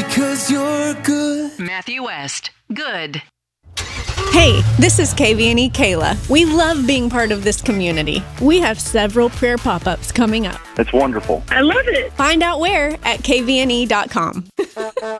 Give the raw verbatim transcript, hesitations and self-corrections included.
because you're good. Matthew West, good. Hey, this is K V N E Kayla. We love being part of this community. We have several prayer pop-ups coming up. It's wonderful. I love it. Find out where at K V N E dot com.